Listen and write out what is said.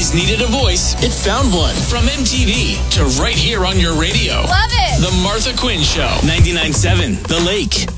always needed a voice, it found one. From MTV to right here on your radio. Love it. The Martha Quinn Show. 99.7 The Lake.